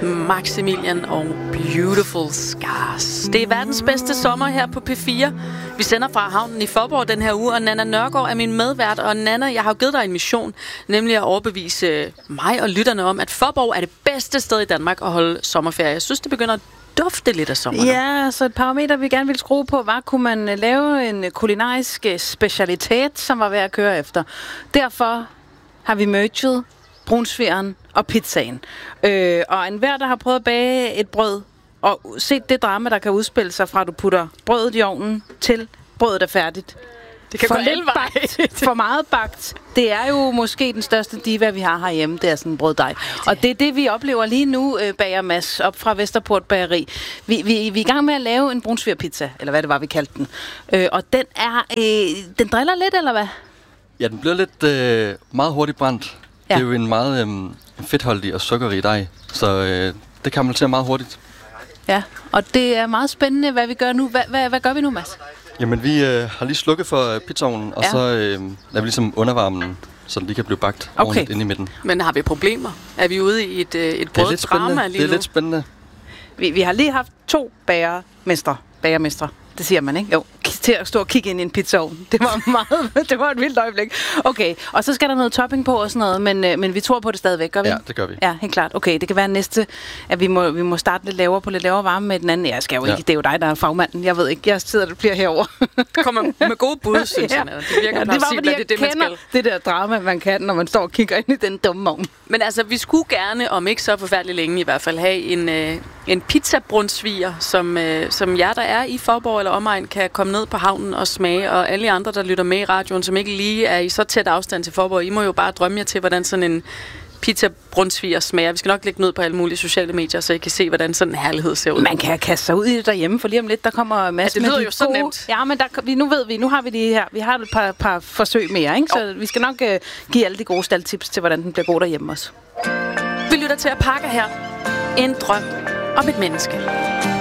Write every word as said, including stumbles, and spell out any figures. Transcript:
Maximilian og Beautiful Scars. Det er verdens bedste sommer her på P fire. Vi sender fra havnen i Faaborg den her uge, og Nanna Nørgaard er min medvært. Og Nanna, jeg har jo givet dig en mission, nemlig at overbevise mig og lytterne om, at Faaborg er det bedste sted i Danmark at holde sommerferie. Jeg synes, det begynder at dufte lidt af sommer. Ja, så et parameter, vi gerne ville skrue på, var, kunne man lave en kulinarisk specialitet, som var værd at køre efter. Derfor har vi merget brunsvigeren og pizzaen. Øh, og enhver, der har prøvet at bage et brød, og set det drama, der kan udspille sig fra, at du putter brødet i ovnen, til brødet er færdigt. Det kan for gå alle veje. For meget bagt. Det er jo måske den største diva, vi har herhjemme. Det er sådan en brøddej. Ej, det... Og det er det, vi oplever lige nu, øh, bager Mads, op fra Vesterport Bageri. Vi, vi, vi er i gang med at lave en brunsvigerpizza, eller hvad det var, vi kaldte den. Øh, og den er... Øh, den driller lidt, eller hvad? Ja, den bliver lidt øh, meget hurtigt brændt. Ja. Det er jo en meget øh, fedtholdig og sukkerrig dej, så øh, det kan man til meget hurtigt. Ja, og det er meget spændende, hvad vi gør nu. Hvad, hvad, hvad gør vi nu, Mads? Jamen, vi øh, har lige slukket for pizzaovnen, og ja. så øh, lader vi ligesom undervarme den, så den lige kan blive bagt okay. ordentligt inde i midten. Men har vi problemer? Er vi ude i et, øh, et brøddrama lige nu? Det er lidt spændende. Vi, vi har lige haft to bagermestre, bagermestre. Det siger man, ikke? Jo, til at stå og kigge ind i en pizzaovn. Det var meget, det var et vildt øjeblik. Okay, og så skal der noget topping på og sådan noget, men, men vi tror på det stadigvæk, gør vi? Ja, det gør vi. Ja, helt klart. Okay, det kan være næste, at vi må, vi må starte lidt lavere på lidt lavere varme med den anden. Jeg skal jo ja. ikke, det er jo dig, der er fagmanden. Jeg ved ikke, jeg sidder der bliver herovre. Kommer med gode bud, synes jeg. Ja. Det virker ja, det var, fordi jeg det, det, man kender skal. det der drama, man kan, når man står og kigger ind i den dumme ovn. Men altså, vi skulle gerne, om ikke så forfærdeligt længe i hvert fald, have en, øh, en pizzabrunsviger, som, øh, som jer, der er i Faaborg eller omegn, kan komme ned på havnen og smage, og alle andre, der lytter med i radioen, som ikke lige er i så tæt afstand til Faaborg, I må jo bare drømme jer til, hvordan sådan en pizzabrunsviger smager. Vi skal nok lægge den ud på alle mulige sociale medier, så I kan se, hvordan sådan en herlighed ser ud. Man kan kaste sig ud i det derhjemme, for lige om lidt, der kommer masser ja, det lyder med jo så gode... nemt. Ja, men der, nu ved vi, nu har vi det her. Vi har et par, par forsøg mere, ikke? Så vi skal nok uh, give alle de gode staldtips til, hvordan den bliver god derhjemme også. Vi lytter til at pakke her. En drøm om et menneske.